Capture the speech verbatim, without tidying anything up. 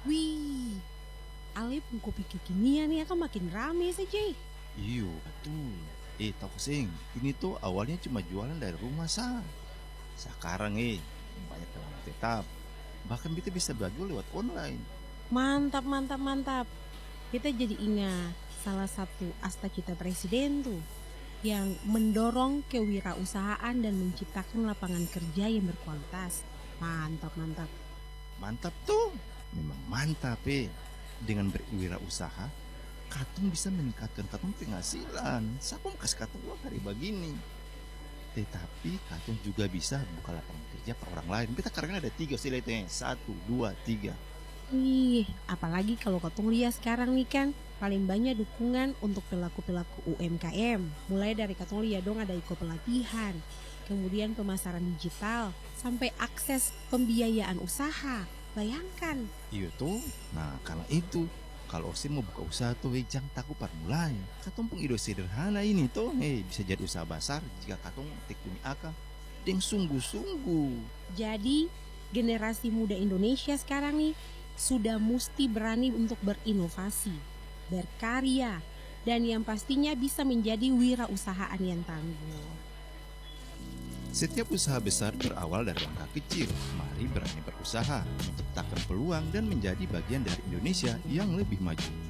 Wih, Ale pun kopi kekinian ya kan makin rame saja. Iyo, betul. Eh, tahu sing, ini tuh awalnya cuma jualan dari rumah sah. Sekarang eh, banyak pelanggan tetap. Bahkan kita bisa belajar lewat online. Mantap, mantap, mantap. Kita jadi ingat salah satu asta kita presiden tuh yang mendorong kewirausahaan dan menciptakan lapangan kerja yang berkualitas. Mantap, mantap. Mantap tuh, memang mantap eh. Dengan berwirausaha, katong bisa meningkatkan katong penghasilan. Siapa mau kasih katong uang hari begini? Tetapi katong juga bisa buka lapangan kerja per orang lain. Kita karena ada tiga sila itu, satu, dua, tiga. Wih, apalagi kalau katong lihat sekarang nih kan, paling banyak dukungan untuk pelaku-pelaku U M K M. Mulai dari katong lihat dong ada iko pelatihan, kemudian pemasaran digital, sampai akses pembiayaan usaha. Bayangkan. Iya tuh, nah karena itu, kalau Osim mau buka usaha tuh, eh, jangan takut par mulai. Katong pun ide sederhana ini tuh, eh, bisa jadi usaha besar jika katong tekuni aka dengan sungguh-sungguh. Jadi, generasi muda Indonesia sekarang nih sudah mesti berani untuk berinovasi, berkarya, dan yang pastinya bisa menjadi wirausahaan yang tangguh. Setiap usaha besar berawal dari langkah kecil. Mari berani berusaha, menciptakan peluang dan menjadi bagian dari Indonesia yang lebih maju.